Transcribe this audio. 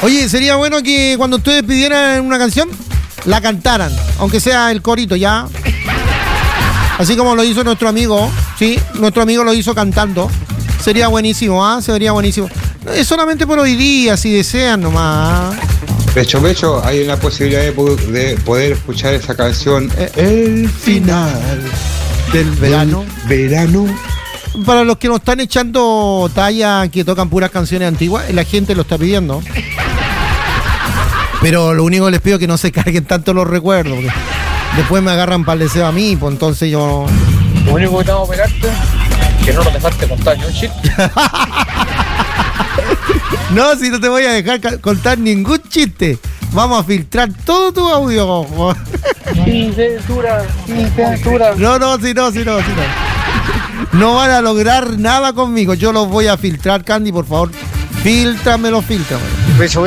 Oye, sería bueno que cuando ustedes pidieran una canción, la cantaran, aunque sea el corito, ¿ya? Así como lo hizo nuestro amigo, ¿sí? Nuestro amigo lo hizo cantando. Sería buenísimo, ¿ah? Sería buenísimo. Es solamente por hoy día, si desean nomás. Pecho, hay una posibilidad de poder escuchar esa canción, El final del verano. Para los que nos están echando talla, que tocan puras canciones antiguas, la gente lo está pidiendo. Pero lo único que les pido es que no se carguen tanto los recuerdos, porque después me agarran para el deseo a mí, pues entonces yo... Lo único que tengo que pegarte es que no nos dejaste contar ni un chiste. No, si no te voy a dejar contar ningún chiste. Vamos a filtrar todo tu audio. Sin censura. No. No van a lograr nada conmigo. Yo los voy a filtrar, Candy, por favor. Fíltramelo.